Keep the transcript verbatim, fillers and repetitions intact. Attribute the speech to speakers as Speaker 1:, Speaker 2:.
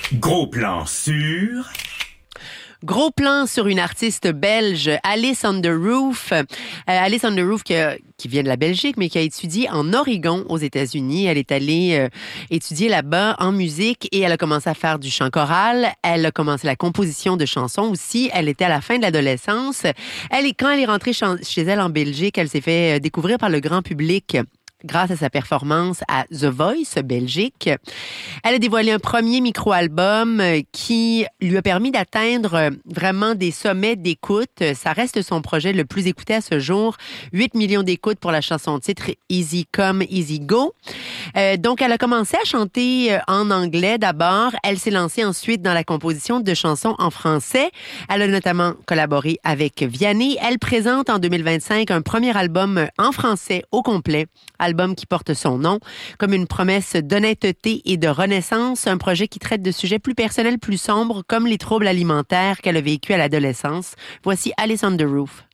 Speaker 1: Gros plan sur...
Speaker 2: Gros plan sur une artiste belge, Alice on the Roof. Euh, Alice on the Roof qui, a, qui vient de la Belgique, mais qui a étudié en Oregon, aux États-Unis. Elle est allée euh, étudier là-bas en musique et elle a commencé à faire du chant choral. Elle a commencé la composition de chansons aussi. Elle était à la fin de l'adolescence. Elle est, quand elle est rentrée chez elle en Belgique, elle s'est fait découvrir par le grand public grâce à sa performance à The Voice Belgique. Elle a dévoilé un premier micro-album qui lui a permis d'atteindre vraiment des sommets d'écoute. Ça reste son projet le plus écouté à ce jour. huit millions d'écoutes pour la chanson-titre Easy Come, Easy Go. Euh, donc, elle a commencé à chanter en anglais d'abord. Elle s'est lancée ensuite dans la composition de chansons en français. Elle a notamment collaboré avec Vianney. Elle présente en deux mille vingt-cinq un premier album en français au complet. Album qui porte son nom, comme une promesse d'honnêteté et de renaissance, un projet qui traite de sujets plus personnels, plus sombres, comme les troubles alimentaires qu'elle a vécus à l'adolescence. Voici Alice on the Roof.